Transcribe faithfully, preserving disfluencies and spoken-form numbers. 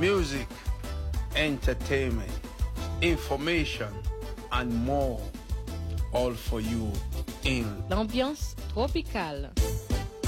music, entertainment, information, and more. All for you in L'ambiance tropicale.